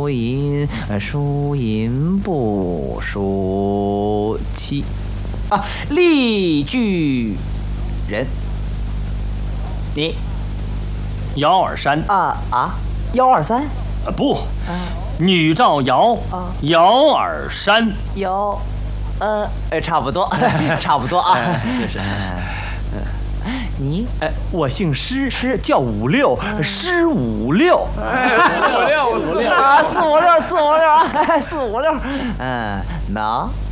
输赢，输赢不输七。啊，例句人，你姚尔山 123 不，女赵姚，姚尔山。 姚，差不多，差不多啊。 是。 你我姓施，叫56，施56。 456，456，456，456。那